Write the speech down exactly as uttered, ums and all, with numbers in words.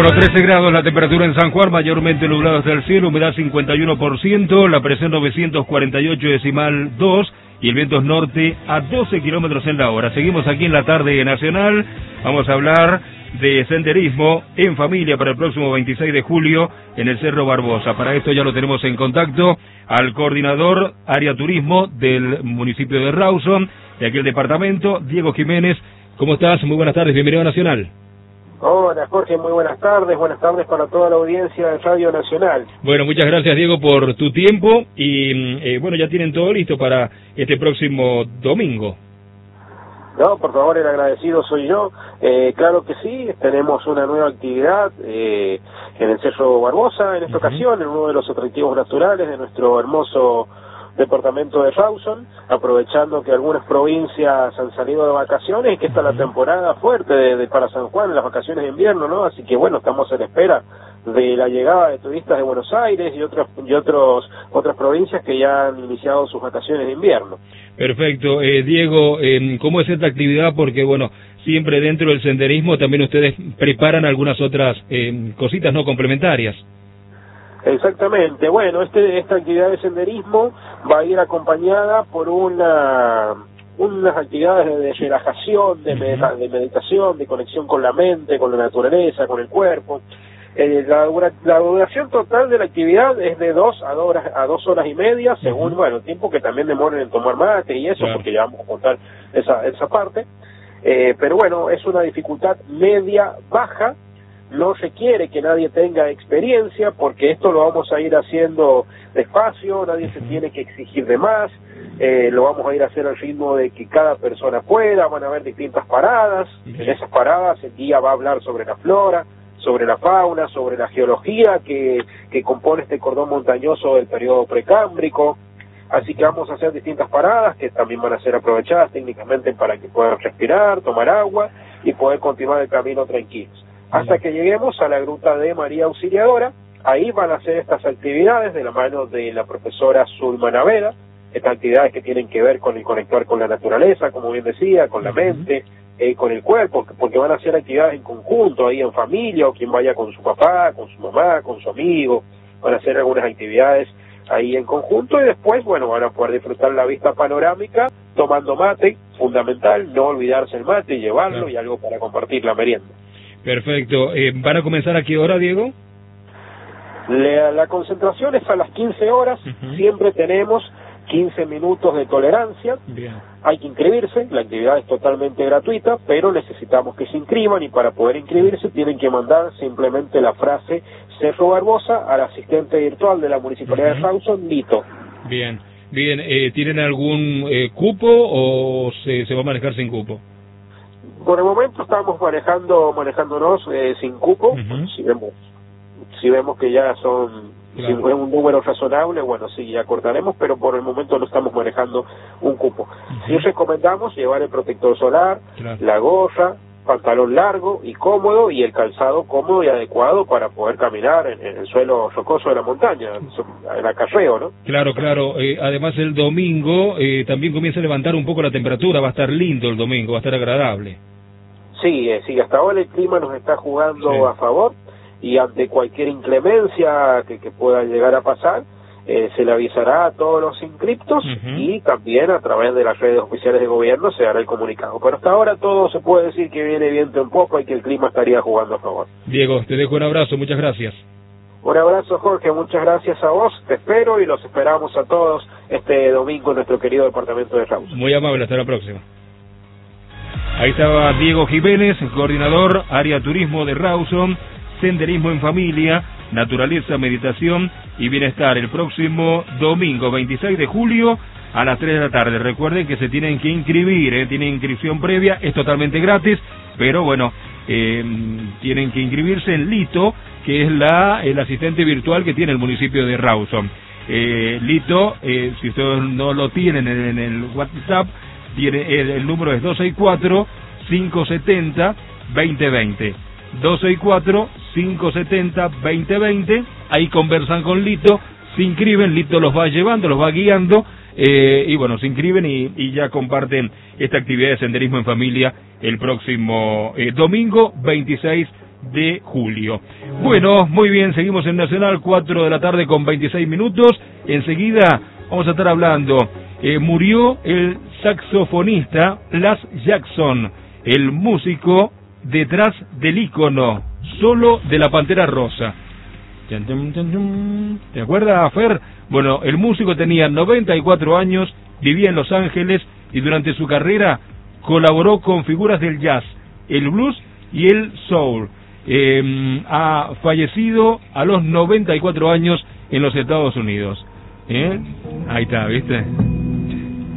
Bueno, trece grados la temperatura en San Juan, mayormente nublado hasta el cielo, humedad cincuenta y uno por ciento, la presión novecientos cuarenta y ocho decimal dos y el viento es norte a doce kilómetros en la hora. Seguimos aquí en la tarde nacional, vamos a hablar de senderismo en familia para el próximo veintiséis de julio en el Cerro Barbosa. Para esto ya lo tenemos en contacto al coordinador área turismo del municipio de Rawson, de aquí el departamento, Diego Jiménez. ¿Cómo estás? Muy buenas tardes, bienvenido a Nacional. Hola Jorge, muy buenas tardes, buenas tardes para toda la audiencia de Radio Nacional. Bueno, muchas gracias Diego por tu tiempo y eh, bueno, ya tienen todo listo para este próximo domingo. No, por favor, el agradecido soy yo. Eh, claro que sí, tenemos una nueva actividad eh, en el Cerro Barbosa en esta uh-huh. ocasión, en uno de los atractivos naturales de nuestro hermoso departamento de Rawson, aprovechando que algunas provincias han salido de vacaciones y que esta es la temporada fuerte de, de para San Juan, las vacaciones de invierno, ¿no? Así que bueno, estamos en espera de la llegada de turistas de Buenos Aires y otros y otros otras provincias que ya han iniciado sus vacaciones de invierno. Perfecto, eh, Diego, eh, ¿cómo es esta actividad? Porque bueno, siempre dentro del senderismo también ustedes preparan algunas otras eh, cositas no complementarias. Exactamente, bueno, este, esta actividad de senderismo va a ir acompañada por una unas actividades de, de relajación, de, med de meditación, de conexión con la mente, con la naturaleza, con el cuerpo. Eh, la, dura la duración total de la actividad es de dos a dos horas, a dos horas y media, según, uh-huh. bueno, el tiempo que también demoren en tomar mate y eso, claro. porque ya vamos a contar esa, esa parte. Eh, pero bueno, es una dificultad media-baja. No requiere que nadie tenga experiencia, porque esto lo vamos a ir haciendo despacio, nadie se tiene que exigir de más, eh, lo vamos a ir a hacer al ritmo de que cada persona pueda, van a haber distintas paradas, en esas paradas el guía va a hablar sobre la flora, sobre la fauna, sobre la geología que, que compone este cordón montañoso del periodo precámbrico, así que vamos a hacer distintas paradas que también van a ser aprovechadas técnicamente para que puedan respirar, tomar agua y poder continuar el camino tranquilos. Hasta que lleguemos a la gruta de María Auxiliadora, ahí van a hacer estas actividades de la mano de la profesora Zulma Naveda, estas actividades que tienen que ver con el conectar con la naturaleza, como bien decía, con la mente, eh, con el cuerpo, porque van a hacer actividades en conjunto, ahí en familia, o quien vaya con su papá, con su mamá, con su amigo, van a hacer algunas actividades ahí en conjunto y después, bueno, van a poder disfrutar la vista panorámica tomando mate, fundamental, no olvidarse el mate, llevarlo claro. y algo para compartir la merienda. Perfecto. Eh, ¿Van a comenzar a qué hora, Diego? La, la concentración es a las quince horas, uh-huh. siempre tenemos quince minutos de tolerancia, Bien. Hay que inscribirse, la actividad es totalmente gratuita, pero necesitamos que se inscriban y para poder inscribirse tienen que mandar simplemente la frase Cerro Barbosa al asistente virtual de la Municipalidad uh-huh. de Rawson, Lito. Bien, bien, eh, ¿tienen algún eh, cupo o se, se va a manejar sin cupo? Por el momento estamos manejando manejándonos eh, sin cupo, uh-huh. si vemos si vemos que ya son claro. si es un número razonable, bueno, sí, ya cortaremos, pero por el momento no estamos manejando un cupo. Uh-huh. Sí recomendamos llevar el protector solar, claro. la gorra, pantalón largo y cómodo y el calzado cómodo y adecuado para poder caminar en, en el suelo rocoso de la montaña, el acarreo, ¿no? Claro, claro. Eh, además el domingo eh, también comienza a levantar un poco la temperatura, va a estar lindo el domingo, va a estar agradable. Sí, eh, sí, hasta ahora el clima nos está jugando sí. a favor y ante cualquier inclemencia que, que pueda llegar a pasar, eh, se le avisará a todos los inscriptos uh-huh. y también a través de las redes oficiales de gobierno se hará el comunicado. Pero hasta ahora todo se puede decir que viene viento un poco y que el clima estaría jugando a favor. Diego, te dejo un abrazo, muchas gracias. Un abrazo, Jorge, muchas gracias a vos, te espero y los esperamos a todos este domingo en nuestro querido departamento de Rawson. Muy amable, hasta la próxima. Ahí estaba Diego Jiménez, coordinador área turismo de Rawson, senderismo en familia, naturaleza, meditación y bienestar el próximo domingo veintiséis de julio a las tres de la tarde. Recuerden que se tienen que inscribir, ¿eh? Tienen inscripción previa, es totalmente gratis, pero bueno, eh, tienen que inscribirse en Lito, que es la el asistente virtual que tiene el municipio de Rawson. Eh, Lito, eh, si ustedes no lo tienen en, en el WhatsApp, tiene el, el número es dos seis cuatro, cinco siete cero, dos cero dos cero. dos seis cuatro, cinco siete cero, dos cero dos cero. Ahí conversan con Lito, se inscriben, Lito los va llevando, los va guiando, eh, y bueno, se inscriben y, y ya comparten esta actividad de senderismo en familia el próximo eh, domingo veintiséis de julio. Bueno, muy bien, seguimos en Nacional, cuatro de la tarde con veintiséis minutos. Enseguida vamos a estar hablando. Eh, murió el saxofonista Las Jackson, el músico detrás del ícono solo de la Pantera Rosa. ¿Te acuerdas, Fer? Bueno, el músico tenía noventa y cuatro años, vivía en Los Ángeles y durante su carrera colaboró con figuras del jazz, el blues y el soul. Eh, ha fallecido a los noventa y cuatro años en los Estados Unidos. ¿Eh? Ahí está, ¿viste?